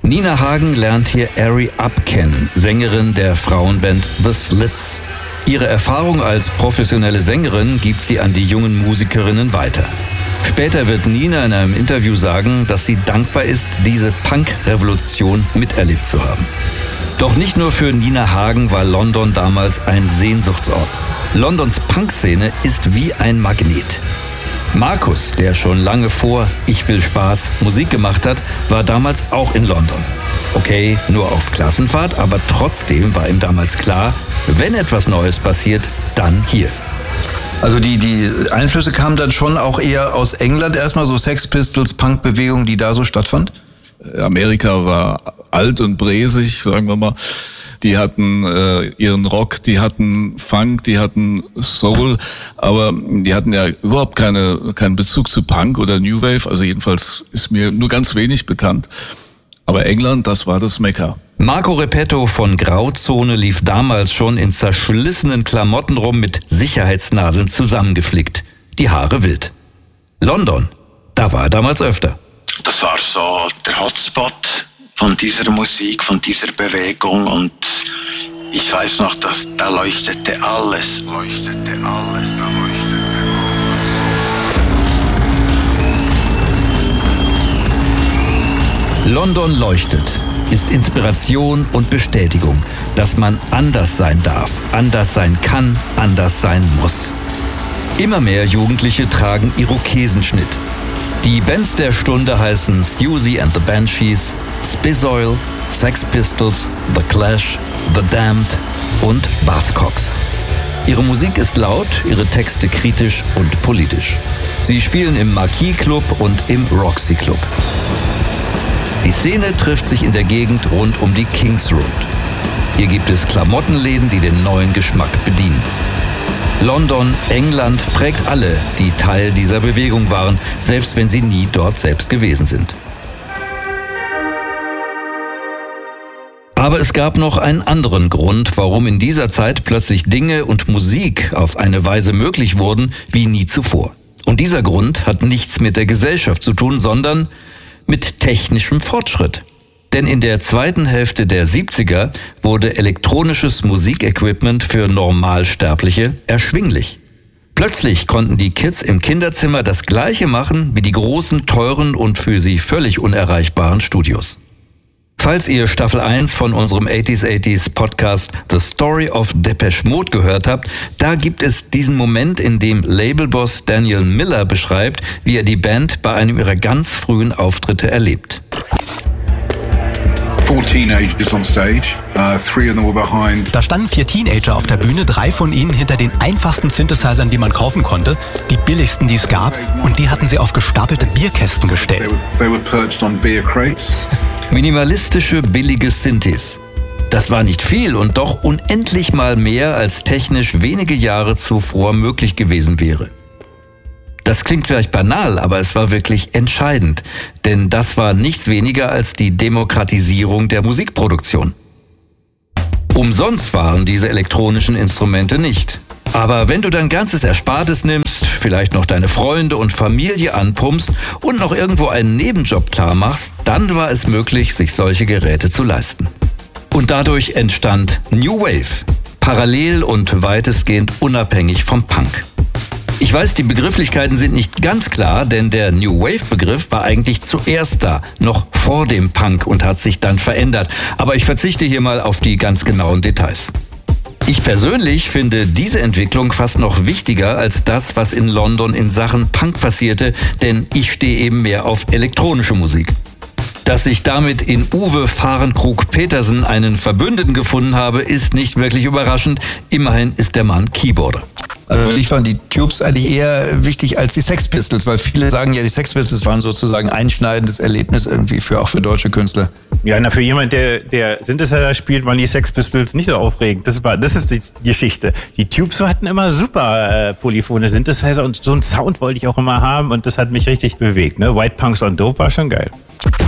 Nina Hagen lernt hier Ari Up kennen, Sängerin der Frauenband The Slits. Ihre Erfahrung als professionelle Sängerin gibt sie an die jungen Musikerinnen weiter. Später wird Nina in einem Interview sagen, dass sie dankbar ist, diese Punk-Revolution miterlebt zu haben. Doch nicht nur für Nina Hagen war London damals ein Sehnsuchtsort. Londons Punkszene ist wie ein Magnet. Markus, der schon lange vor Ich will Spaß Musik gemacht hat, war damals auch in London. Okay, nur auf Klassenfahrt, aber trotzdem war ihm damals klar, wenn etwas Neues passiert, dann hier. Also die Einflüsse kamen dann schon auch eher aus England erstmal, so Sex Pistols, Punkbewegung, die da so stattfand? Amerika war alt und bräsig, sagen wir mal. Die hatten ihren Rock, die hatten Funk, die hatten Soul, aber die hatten ja überhaupt keinen Bezug zu Punk oder New Wave. Also jedenfalls ist mir nur ganz wenig bekannt. Aber England, das war das Mekka. Marco Repetto von Grauzone lief damals schon in zerschlissenen Klamotten rum mit Sicherheitsnadeln zusammengeflickt. Die Haare wild. London, da war er damals öfter. Das war so der Hotspot von dieser Musik, von dieser Bewegung, und ich weiß noch, dass da leuchtete alles. London leuchtet, ist Inspiration und Bestätigung, dass man anders sein darf, anders sein kann, anders sein muss. Immer mehr Jugendliche tragen Irokesenschnitt. Die Bands der Stunde heißen Siouxsie and the Banshees, Spizoil, Sex Pistols, The Clash, The Damned und Buzzcocks. Ihre Musik ist laut, ihre Texte kritisch und politisch. Sie spielen im Marquis Club und im Roxy Club. Die Szene trifft sich in der Gegend rund um die Kings Road. Hier gibt es Klamottenläden, die den neuen Geschmack bedienen. London, England prägt alle, die Teil dieser Bewegung waren, selbst wenn sie nie dort selbst gewesen sind. Aber es gab noch einen anderen Grund, warum in dieser Zeit plötzlich Dinge und Musik auf eine Weise möglich wurden wie nie zuvor. Und dieser Grund hat nichts mit der Gesellschaft zu tun, sondern mit technischem Fortschritt. Denn in der zweiten Hälfte der 70er wurde elektronisches Musikequipment für Normalsterbliche erschwinglich. Plötzlich konnten die Kids im Kinderzimmer das Gleiche machen wie die großen, teuren und für sie völlig unerreichbaren Studios. Falls ihr Staffel 1 von unserem 80s Podcast The Story of Depeche Mode gehört habt, da gibt es diesen Moment, in dem Labelboss Daniel Miller beschreibt, wie er die Band bei einem ihrer ganz frühen Auftritte erlebt. 4 teenagers on stage, 3 of them were behind. Da standen 4 Teenager auf der Bühne, 3 von ihnen hinter den einfachsten Synthesizern, die man kaufen konnte, die billigsten, die es gab, und die hatten sie auf gestapelte Bierkästen gestellt. They were perched on beer crates. Minimalistische, billige Synthes. Das war nicht viel und doch unendlich mal mehr, als technisch wenige Jahre zuvor möglich gewesen wäre. Das klingt vielleicht banal, aber es war wirklich entscheidend, denn das war nichts weniger als die Demokratisierung der Musikproduktion. Umsonst waren diese elektronischen Instrumente nicht. Aber wenn du dein ganzes Erspartes nimmst, vielleicht noch deine Freunde und Familie anpumpst und noch irgendwo einen Nebenjob klar machst, dann war es möglich, sich solche Geräte zu leisten. Und dadurch entstand New Wave, parallel und weitestgehend unabhängig vom Punk. Ich weiß, die Begrifflichkeiten sind nicht ganz klar, denn der New Wave-Begriff war eigentlich zuerst da, noch vor dem Punk, und hat sich dann verändert. Aber ich verzichte hier mal auf die ganz genauen Details. Ich persönlich finde diese Entwicklung fast noch wichtiger als das, was in London in Sachen Punk passierte, denn ich stehe eben mehr auf elektronische Musik. Dass ich damit in Uwe Fahrenkrug-Petersen einen Verbündeten gefunden habe, ist nicht wirklich überraschend. Immerhin ist der Mann Keyboarder. Also ich fand die Tubes eigentlich eher wichtig als die Sex Pistols, weil viele sagen ja, die Sex Pistols waren sozusagen ein einschneidendes Erlebnis irgendwie auch für deutsche Künstler. Ja, für jemand, der Synthesizer spielt, waren die Sex Pistols nicht so aufregend. Das ist die Geschichte. Die Tubes hatten immer super polyphone Synthesizer und so einen Sound wollte ich auch immer haben und das hat mich richtig bewegt. Ne? White Punks on Dope war schon geil.